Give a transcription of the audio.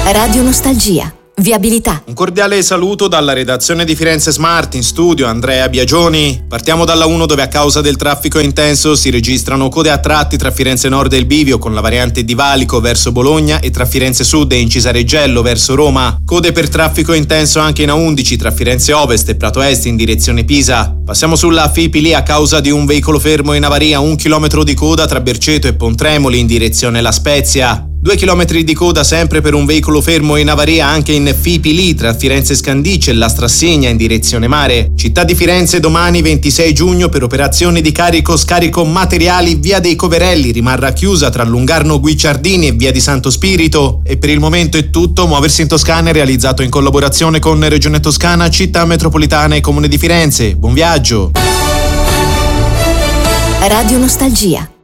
Radio Nostalgia. Viabilità. Un cordiale saluto dalla redazione di Firenze Smart, in studio Andrea Biagioni. Partiamo dalla 1, dove a causa del traffico intenso si registrano code a tratti tra Firenze Nord e il Bivio con la variante di Valico verso Bologna e tra Firenze Sud e Incisareggello verso Roma. Code per traffico intenso anche in A11 tra Firenze Ovest e Prato Est in direzione Pisa. Passiamo sulla Fipili a causa di un veicolo fermo in avaria, 1 chilometro di coda tra Berceto e Pontremoli in direzione La Spezia. 2 chilometri di coda sempre per un veicolo fermo in avaria anche in Fipili tra Firenze Scandicci e La Strassegna in direzione mare. Città di Firenze domani 26 giugno per operazioni di carico-scarico materiali via dei Coverelli rimarrà chiusa tra Lungarno Guicciardini e via di Santo Spirito. E per il momento è tutto. Muoversi in Toscana è realizzato in collaborazione con Regione Toscana, Città Metropolitana e Comune di Firenze. Buon viaggio! Radio Nostalgia.